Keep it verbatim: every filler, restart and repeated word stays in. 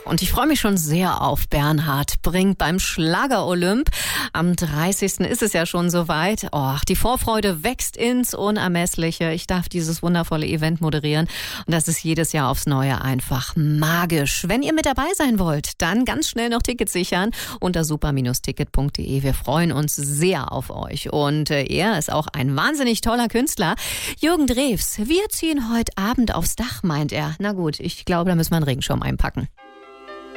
Und ich freue mich schon sehr auf Bernhard Brink beim Schlager-Olymp. Am dreißigsten ist es ja schon soweit. Oh, die Vorfreude wächst ins Unermessliche. Ich darf dieses wundervolle Event moderieren. Und das ist jedes Jahr aufs Neue einfach magisch. Wenn ihr mit dabei sein wollt, dann ganz schnell noch Tickets sichern unter super Ticket punkt de. Wir freuen uns sehr auf euch. Und äh, er ist auch ein wahnsinnig toller Künstler. Jürgen Drews. Wir ziehen heute Abend aufs Dach, meint er. Na gut, ich glaube, da müssen wir einen Regenschirm einpacken.